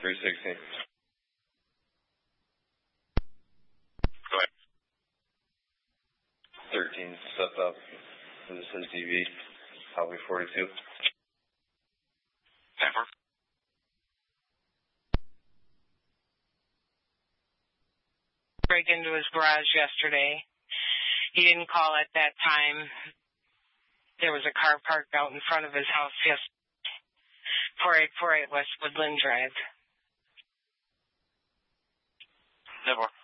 316. Go ahead. 13 stepped up. This says DV. Probably 42. 10-4. Break into his garage yesterday. He didn't call at that time. There was a car parked out in front of his house. Yes, 4848 West Woodland Drive. 10-4.